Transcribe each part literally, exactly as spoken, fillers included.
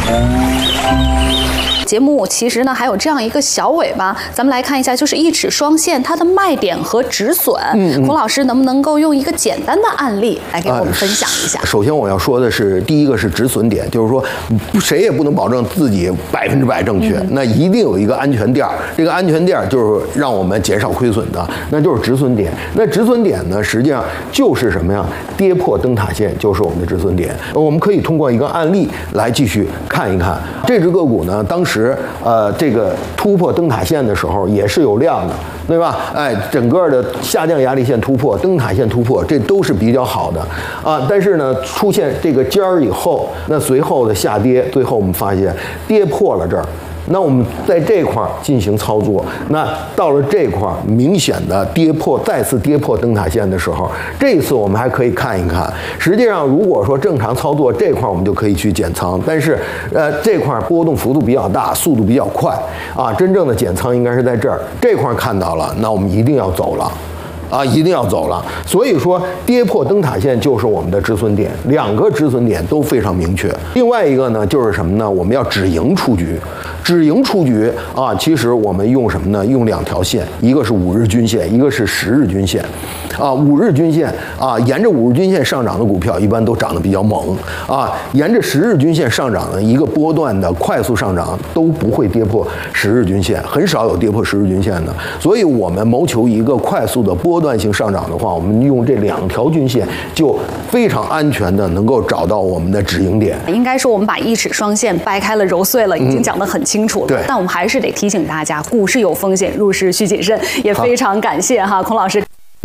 节目其实呢还有这样一个小尾巴，咱们来看一下，就是一齿双线它的卖点和止损。嗯，孔老师能不能够用一个简单的案例来给我们分享一下？ 呃、首先我要说的是，第一个是止损点，就是说谁也不能保证自己百分之百正确，嗯、那一定有一个安全垫儿。这个安全垫儿就是让我们减少亏损的，那就是止损点。那止损点呢，实际上就是什么呀？跌破灯塔线就是我们的止损点。我们可以通过一个案例来继续看一看这只个股呢，当时。呃，这个突破灯塔线的时候也是有量的，对吧？哎，整个的下降压力线突破、灯塔线突破，这都是比较好的啊。但是呢，出现这个尖儿以后，那随后的下跌，最后我们发现跌破了这儿。那我们在这块儿进行操作，那到了这块儿明显的跌破，再次跌破灯塔线的时候，这一次我们还可以看一看。实际上，如果说正常操作这块儿我们就可以去减仓，但是呃这块儿波动幅度比较大，速度比较快啊，真正的减仓应该是在这儿，这块儿看到了，那我们一定要走了。啊，一定要走了。所以说，跌破灯塔线就是我们的止损点，两个止损点都非常明确。另外一个呢，就是什么呢？我们要止盈出局。止盈出局啊，其实我们用什么呢？用两条线，一个是五日均线，一个是十日均线。啊，五日均线啊，沿着五日均线上涨的股票一般都涨得比较猛啊，沿着十日均线上涨的一个波段的快速上涨都不会跌破十日均线，很少有跌破十日均线的。所以我们谋求一个快速的波段性上涨的话，我们用这两条均线就非常安全的能够找到我们的止盈点。 应该说我们把一齿双线掰开了揉碎了，已经讲得很清楚了。嗯、对，但我们还是得提醒大家，股市有风险，入市需谨慎。也非常感谢哈孔老师。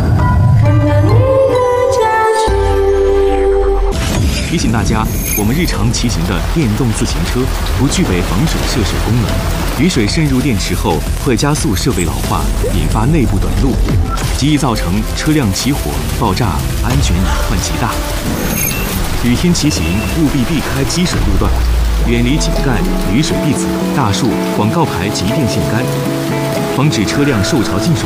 提醒大家，我们日常骑行的电动自行车不具备防水涉水功能，雨水渗入电池后会加速设备老化，引发内部短路，极易造成车辆起火、爆炸，安全隐患极大。雨天骑行务必避开积水路段，远离井盖、雨水壁子、大树、广告牌及电线杆，防止车辆受潮进水。